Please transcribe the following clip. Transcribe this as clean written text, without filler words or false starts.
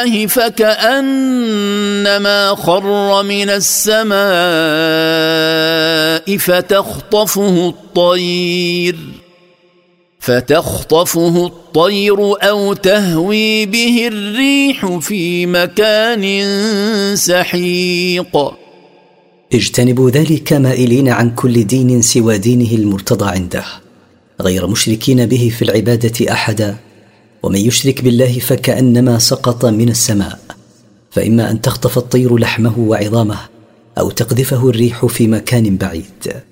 فكأنما خر من السماء فتخطفه الطير أو تهوي به الريح في مكان سحيق. اجتنبوا ذلك مائلين عن كل دين سوى دينه المرتضى عنده، غير مشركين به في العبادة أحدا، ومن يشرك بالله فكأنما سقط من السماء، فإما أن تخطف الطير لحمه وعظامه أو تقذفه الريح في مكان بعيد.